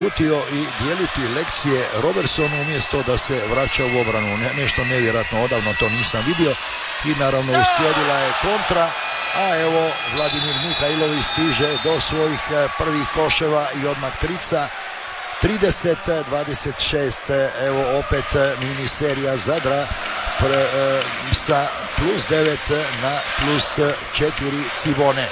uputio i dijeliti lekcije Robertsonu umjesto da se vraća u obranu. Nešto nevjerojatno, odavno to nisam vidio i naravno uslijedila je kontra, a evo Vladimir Mihajlović stiže do svojih prvih koševa i odmah trica. 30-26, evo opet mini serija Zadra sa +9 na +4 Cibone.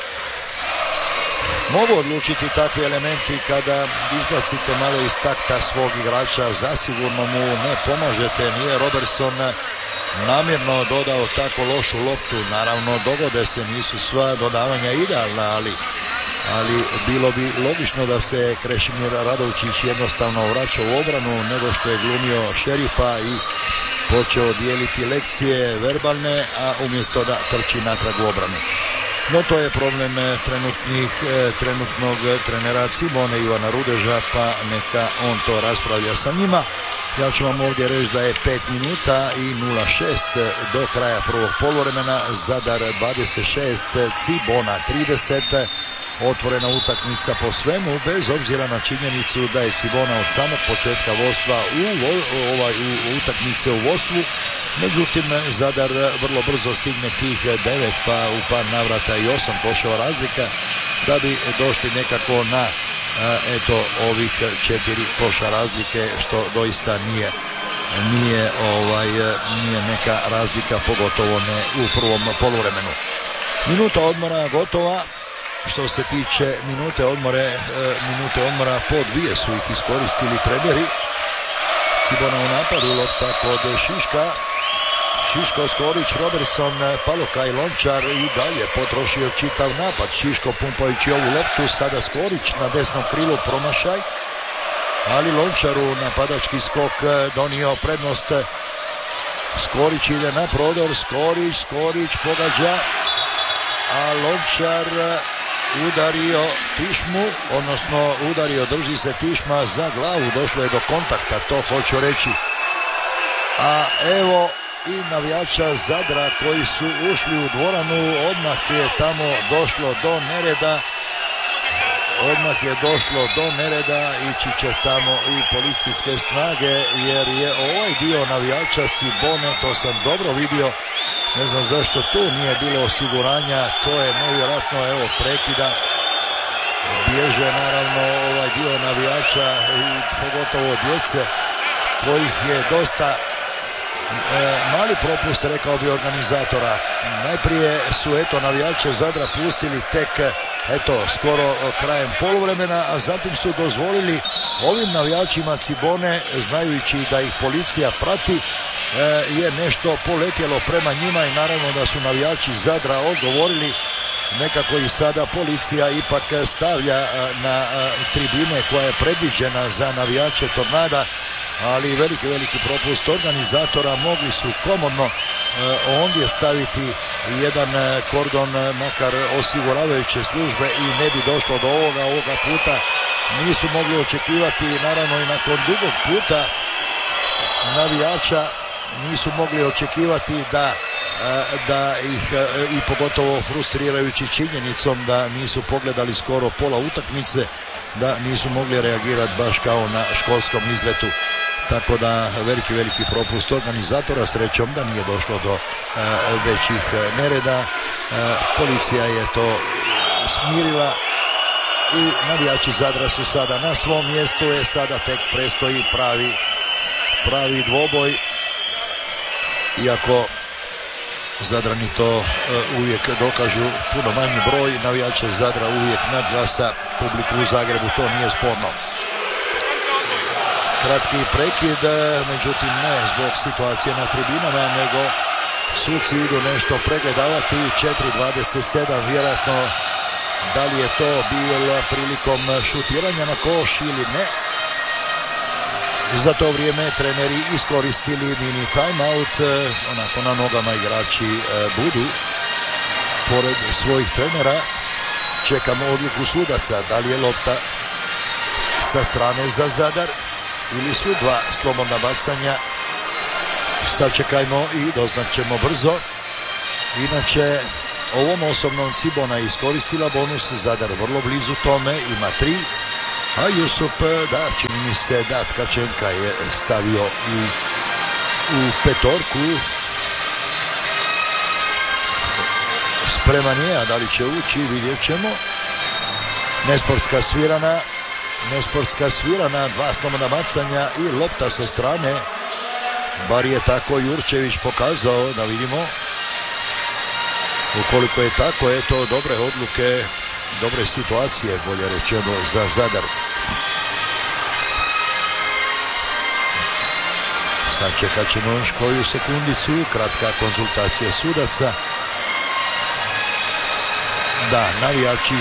Mogu odlučiti takvi elementi kada izbacite malo iz takta svog igrača, zasigurno mu ne pomažete. Nije Robertson namjerno dodao tako lošu loptu, naravno dogode se, nisu sva dodavanja idealna, ali bilo bi logično da se Krešimir Radovčić jednostavno vraća u obranu nego što je glumio šerifa i počeo dijeliti lekcije verbalne, a umjesto da trči natrag u obranu. No to je problem trenutnog trenera Cibone Ivana Rudeža, pa neka on to raspravlja sa njima. Ja ću vam ovdje reći da je 5 minuta i 0,6 do kraja prvog poluvremena. Zadar 26, Cibona 30. Otvorena utakmica po svemu, bez obzira na činjenicu da je Cibona od samog početka vodstva u utakmice u vodstvu. Međutim, Zadar vrlo brzo stigne tih 9, pa u par navrata i 8 koševa razlika, da bi došli nekako na ovih 4 koša razlike, što doista nije neka razlika, pogotovo ne u prvom poluvremenu. Minuta odmora gotova. Što se tiče minute odmora po 2 su ih iskoristili treneri. Cibona u napadu, lopta kod Šiško, Skorić, Robertson, Palokaj, Lončar i dalje potrošio čitav napad. Šiško pumpajući ovu loptu, sada Skorić na desnom krilu, promašaj, ali Lončaru napadački skok donio prednost. Skorić ide na prodor, Skorić pogađa, a Lončar udario Tišmu, odnosno drži se Tišma za glavu, došlo je do kontakta, to hoću reći. A evo i navijača Zadra koji su ušli u dvoranu, odmah je tamo došlo do nereda, ići će tamo i policijske snage, jer je ovaj dio navijača Cibone, to sam dobro vidio, ne znam zašto tu nije bilo osiguranja, to je nevjerojatno, evo prekida, bježe naravno ovaj dio navijača i pogotovo djece kojih je dosta. Mali propust, rekao bi, organizatora. Najprije su navijače Zadra pustili tek skoro krajem poluvremena, a zatim su dozvolili ovim navijačima Cibone, znajući da ih policija prati, je nešto poletjelo prema njima i naravno da su navijači Zadra odgovorili. Nekako i sada policija ipak stavlja na tribine koja je predviđena za navijače Tornada, ali veliki propust organizatora. Mogli su komodno ondje staviti jedan kordon, makar osiguravajuće službe, i ne bi došlo do ovoga puta. Nisu mogli očekivati, naravno i nakon dugog puta navijača, nisu mogli očekivati da ih, i pogotovo frustrirajući činjenicom da nisu pogledali skoro pola utakmice, da nisu mogli reagirati baš kao na školskom izletu. Tako da veliki propust organizatora, srećom da nije došlo do većih nereda. Policija je to smirila i navijači Zadra su sada na svom mjestu, sada tek predstoji pravi dvoboj, iako Zadrani to uvijek dokažu, puno manji broj navijača Zadra uvijek nadglasa publiku u Zagrebu, to nije sporno. Kratki prekid, međutim ne zbog situacije na tribinama, nego suci idu nešto pregledavati. 4:27, vjerojatno da li je to bilo prilikom šutiranja na koš ili ne. Za to vrijeme treneri iskoristili mini timeout, onako na nogama igrači budu pored svojih trenera. Čekamo odluku sudaca, da li je lopta sa strane za Zadar ili su 2 slobodna bacanja. Sačekajmo i doznaćemo brzo. Inače, ovom osobnom Cibona iskoristila bonus, Zadar vrlo blizu tome, ima 3, A Jusup, da, čini mi se da Tkačenka je stavio u petorku. Spreman je, a da li će ući, vidjet ćemo. Nesportska svirana, dva slobodna bacanja i lopta sa strane. Bar je tako Jurčević pokazao, da vidimo. Ukoliko je tako, eto, dobre odluke, dobre situacije, bolje rečeno, za Zadar. Sačekat ćemo još koju sekundicu, kratka konzultacija sudaca. Da, navijači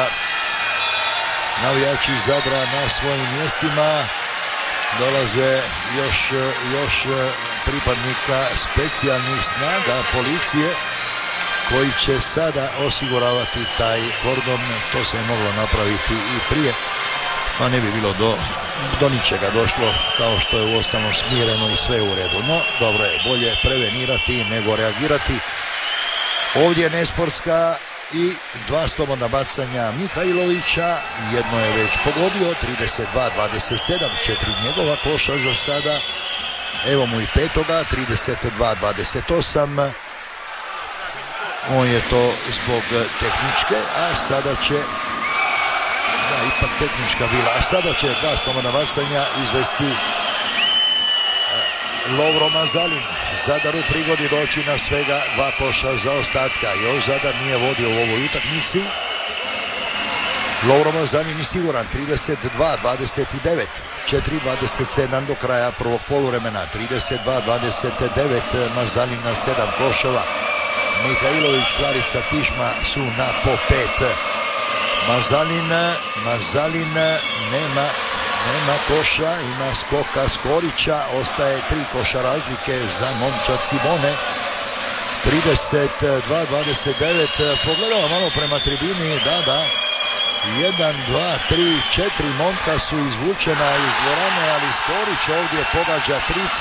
Zadra na svojim mjestima. Dolaze još pripadnika specijalnih snaga policije koji će sada osiguravati taj kordon. To se je moglo napraviti i prije, pa ne bi bilo do ničega došlo, kao što je uostalom smireno i sve u redu. No, dobro je, bolje prevenirati nego reagirati. Ovdje nesportska i dva slobodna bacanja Mihajlovića, jedno je već pogodio, 32-27, 4 njegova koša za sada. Evo mu i petoga, 32-28. On je to zbog tehničke, a sada će, da, ipak tehnička bila, a sada će dva slobodna bacanja izvesti Lovro Mazalin. Zadar u prigodi doći na svega dva koša za ostatka. Još Zadar nije vodio u ovoj utakmici. Lovro Mazalin je siguran, 32-29, 4:27 do kraja prvog poluvremena, 32-29, Mazalin na 7 koševa. Mihajlović, Klarica, Tišma su na po 5. Mazalin nema koša, ima skoka Skorića, ostaje 3 koša razlike za momčad Cibone. 32-29, pogledamo malo prema tribini, da, 1, 2, 3, 4 momka su izvučena iz dvorane, ali Skorić ovdje pogađa tricu,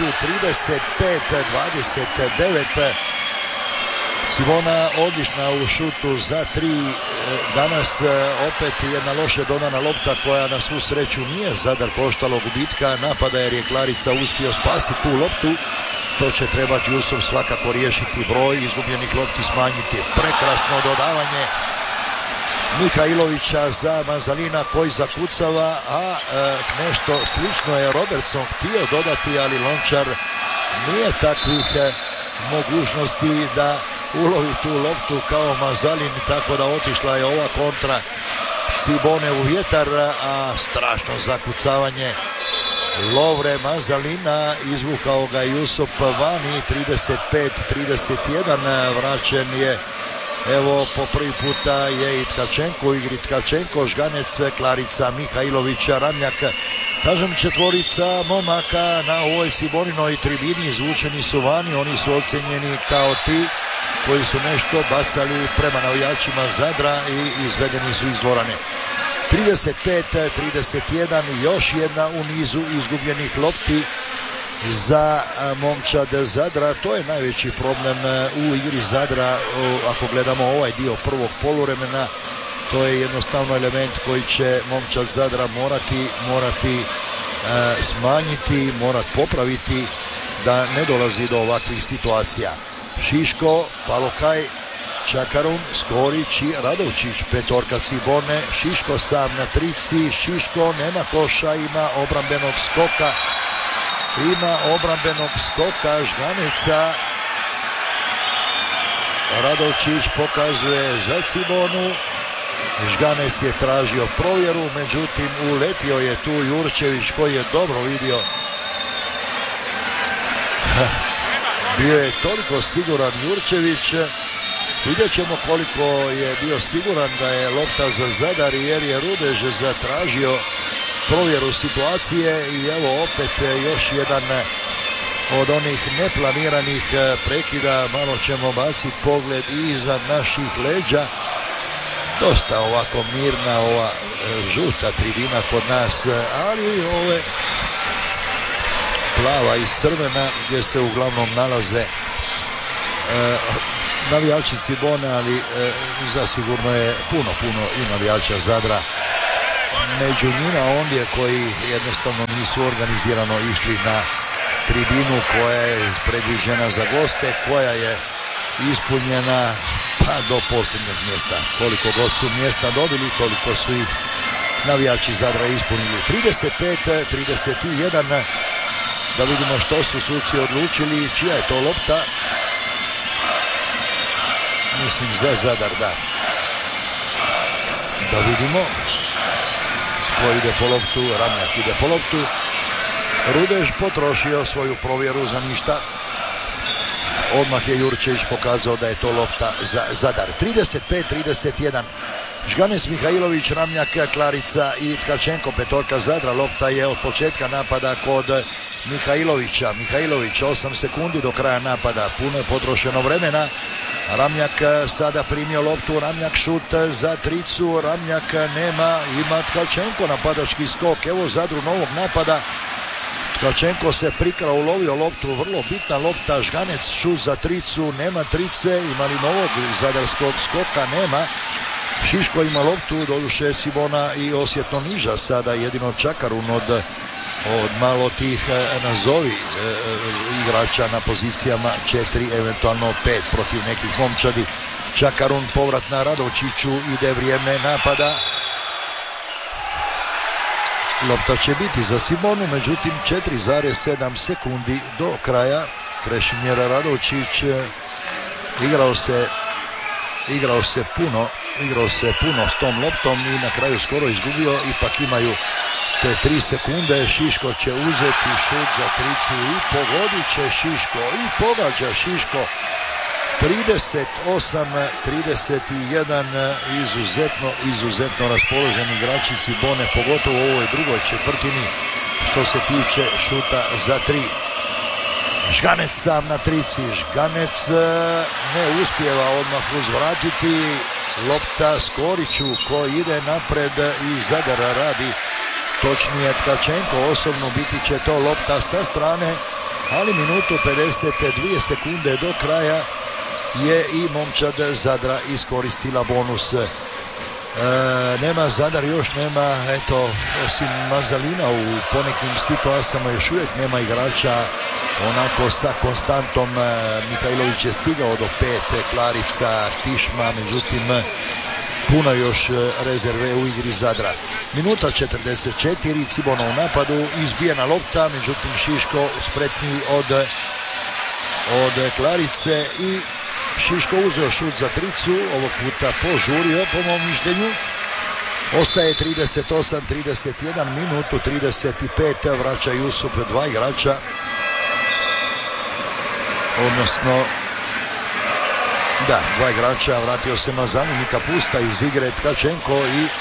35-29. Cibona odlična u šutu za 3. Danas opet jedna loše dodana lopta koja na svu sreću nije Zadar koštalo gubitka napada, jer je Klarica uspio spasiti tu loptu. To će trebati Jusuf svakako riješiti, broj izgubljenih lopti smanjiti. Prekrasno dodavanje Mihajlovića za Mazalina koji zakucava, a nešto slično je Robertson htio dodati, ali Lončar nije takvih mogućnosti da ulovi tu loptu kao Mazalin, tako da otišla je ova kontra Cibone u vjetar, a strašno zakucavanje Lovre Mazalina, izvukao ga Jusup vani, 35-31, vraćen je, evo po prvi puta je i Tkačenko u igri, Tkačenko, Žganec, Klarica, Mihajlovića, Ramljak. Kažem, četvorica momaka na ovoj Ciboninoj tribini izvučeni su vani, oni su ocenjeni kao ti koji su nešto bacali prema navijačima Zadra i izvedeni su iz dvorane. 35-31, još jedna u nizu izgubljenih lopti za momčad Zadra. To je najveći problem u igri Zadra, ako gledamo ovaj dio prvog poluvremena. To je jednostavno element koji će momčad Zadra morati smanjiti, morati popraviti da ne dolazi do ovakvih situacija. Šiško, Palokaj, Čakarun, Skorić i Radovčić, petorka Cibone. Šiško sam na trici, Šiško nema koša, ima obrambenog skoka, Žganeca. Radovčić pokazuje za Cibonu, Žganec je tražio provjeru, međutim uletio je tu Jurčević koji je dobro vidio. Bio je toliko siguran Jurčević, vidjet ćemo koliko je bio siguran da je lopta za Zadar, jer je Rudež zatražio provjeru situacije i evo opet još jedan od onih neplaniranih prekida. Malo ćemo baciti pogled i iza naših leđa. Dosta ovako mirna ova žuta tribina kod nas, ali ove plava i crvena gdje se uglavnom nalaze navijači Cibone, ali zasigurno je puno i navijača Zadra među njima ondje koji jednostavno nisu organizirano išli na tribinu koja je predviđena za goste, koja je ispunjena pa do posljednjeg mjesta. Koliko god su mjesta dobili, toliko su ih navijači Zadra ispunili. 35-31. Da vidimo što su suci odlučili, čija je to lopta. Mislim za Zadar, da. Da vidimo ko ide po loptu. Ramljak ide po loptu. Rudež potrošio svoju provjeru za ništa. Odmah je Jurčević pokazao da je to lopta za Zadar. 35-31. Žganec, Mihajlović, Ramljak, Klarica i Tkačenko, petorka Zadra. Lopta je od početka napada kod Mihajlovića. Mihajlović 8 sekundi do kraja napada. Puno je potrošeno vremena. Ramljak sada primio loptu. Ramljak šut za tricu. Ramljak nema. Ima Tkačenko napadački skok. Evo Zadru novog napada. Tkačenko se prikrao, ulovio loptu, vrlo bitna lopta. Žganec šut za tricu. Nema trice. Ima li novog zadarskog skoka? Nema. Šiško ima loptu, doduše Sibona i osjetno niža sada, jedino Čakarun od malo tih nazovi igrača na pozicijama 4, eventualno 5 protiv nekih momčadi. Čakarun, povrat na Radovčiću, ide vrijeme napada. Lopta će biti za Sibonu, međutim 4,7 sekundi do kraja. Krešimir Radovčić igrao se puno s tom loptom i na kraju skoro izgubio. Ipak imaju te 3 sekunde. Šiško će uzeti šut za tricu i pogodit će Šiško i pogađa Šiško. 38-31. izuzetno raspoloženi igrači Cibone, pogotovo u ovoj drugoj četvrtini što se tiče šuta za 3. Žganec sam na trici. Žganec ne uspijeva odmah uzvratiti. Lopta Skoriću koji ide napred i Zadara radi. Točnije Tkačenko osobno, biti će to lopta sa strane, ali minutu 52 sekunde do kraja je i momčad Zadra iskoristila bonus. Nema Zadar, još nema, eto, osim Mazalina u ponekim situacijama još uvijek nema igrača onako sa konstantom. Mihajlović je stigao do 5, Klarica, Tišma, međutim puno još rezerve u igri Zadra. Minuta 44, Cibona u napadu, izbijena lopta, međutim Šiško spretniji od Klarice i Šiško uzeo šut za tricu, ovog puta požurio po mom mišljenju. Ostaje 38-31, minutu 35, vraća Jusup, 2 igrača, odnosno da, 2 igrača, vratio se Mazani, Mika pusta iz igre Tkačenko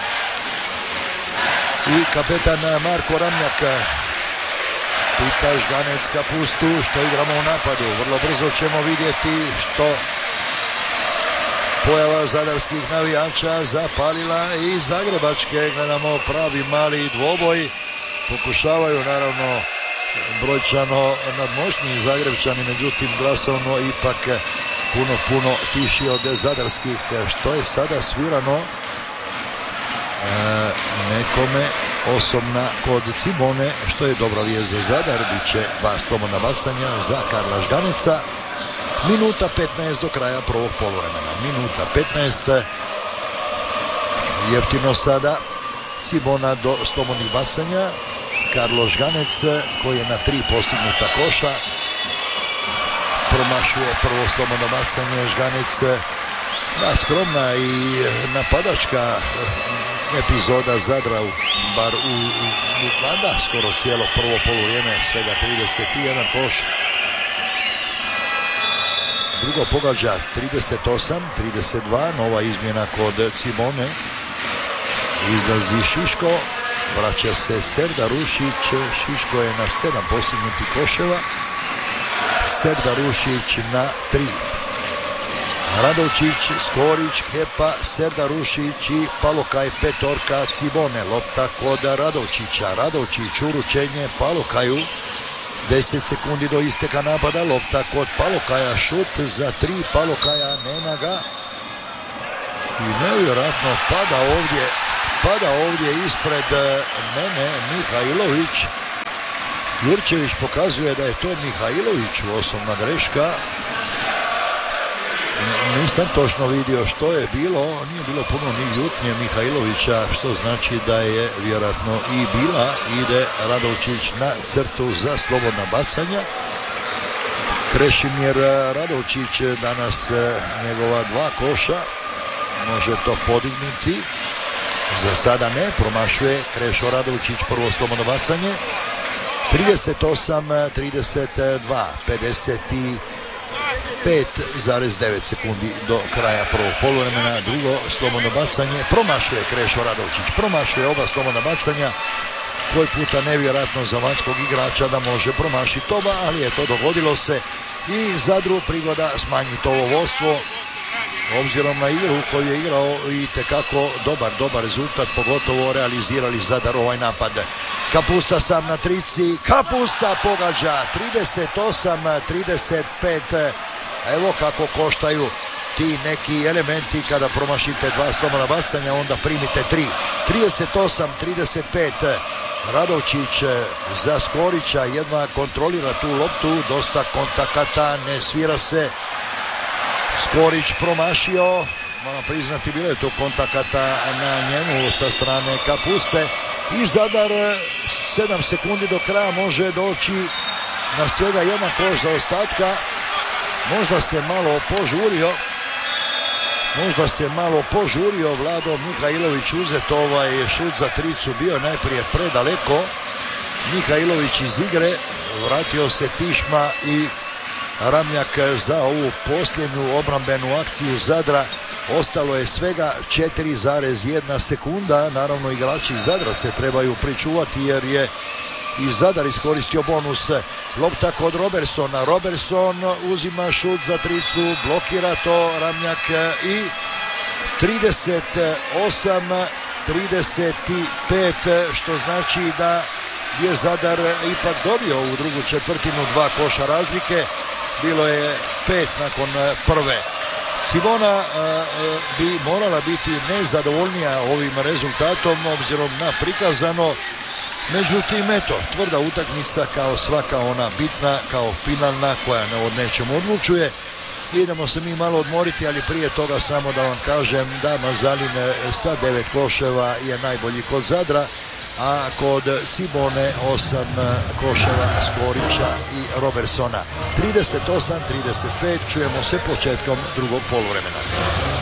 i kapetan Marko Ramljak. Pita Žganec Kapustu što igramo u napadu. Vrlo brzo ćemo vidjeti što pojava zadarskih navijača zapalila i zagrebačke. Gledamo pravi mali dvoboj. Pokušavaju naravno brojčano nadmoćni Zagrebčani, međutim glasovno ipak puno tiši od zadarskih. Što je sada svirano nekome osobna kod Cibone, što je dobra vijest za Zadar. Biće 2 slobodna bacanja za Karla Žganeca. Minuta 15 do kraja prvog poluvremena. Minuta 15. Jeftino sada Cibona do slobodnih bacanja. Karlo Žganec koji je na 3 postignuta koša promašuje prvo slobodno bacanje. Žganec, da, skromna i napadačka epizoda Zadra, bar u skoro cijelo prvo poluvrijeme, svega 31 koš. Drugo pogađa 38-32, nova izmjena kod Cibone. Izlazi Šiško, vraća se Serdar Rušić, Šiško je na 7 postignutih koševa, Serdar Rušić na 3. Radovčić, Skorić, Hepa, Serdar Rušić i Palokaj, petorka Cibone. Lopta kod Radovčića. Radovčić uručenje Palokaju. 10 sekundi do isteka napada. Lopta kod Palokaja. Šut za 3 Palokaja. Nema ga. I nevjerojatno pada ovdje pada ovdje ispred mene Mihajlović. Jurčević pokazuje da je to Mihajlović, osobna greška. Nisam točno vidio što je bilo, nije bilo puno ni ljutnje Mihajlovića, što znači da je vjerojatno i bila. Ide Radovčić na crtu za slobodna bacanja. Krešimir Radovčić danas njegova 2 koša, može to podignuti. Za sada ne, promašuje Krešo Radovčić prvo slobodno bacanje. 38-32, 55,9 sekundi do kraja prvog poluvremena. Drugo slobodno bacanje, promašuje Krešo Radovčić, promašuje oba slobodna bacanja. Koji puta nevjerojatno za vanjskog igrača da može promašiti oba, ali je to dogodilo se i Zadru prigoda smanjiti ovo vodstvo. Obzirom na igru koju je igrao i tekako dobar rezultat, pogotovo realizirali Zadar ovaj napad. Kapusta sam na trici, Kapusta pogađa 38-35. Evo kako koštaju ti neki elementi kada promašite 2 slobodna bacanja, onda primite 3. 38-35. Radovčić za Skorića, jedna kontrolira tu loptu, dosta kontakata, ne svira se. Skorić promašio, moram priznati bilo je to kontakata na njemu sa strane Kapuste i Zadar 7 sekundi do kraja može doći na svega 1 koš za ostatka. Možda se malo požurio Vlado Mihajlović uzeti ovaj šut za tricu, bio najprije predaleko. Mihajlović iz igre, vratio se Tišma i Ramljak za ovu posljednju obrambenu akciju Zadra. Ostalo je svega 4,1 sekunda. Naravno igrači Zadra se trebaju pričuvati jer je i Zadar iskoristio bonus. Lopta kod Robertsona. Robertson uzima šut za tricu, blokira to Ramljak i 38-35, što znači da je Zadar ipak dobio u drugu četvrtinu 2 koša razlike. Bilo je 5 nakon prve. Cibona bi morala biti nezadovoljnija ovim rezultatom obzirom na prikazano. Međutim, eto, tvrda utakmica kao svaka ona bitna, kao finalna koja od nečemu odlučuje. Idemo se mi malo odmoriti, ali prije toga samo da vam kažem da Mazalin sa 9 koševa je najbolji kod Zadra, a kod Cibone 8 koševa Skorića i Robertsona. 38-35, čujemo se početkom drugog poluvremena.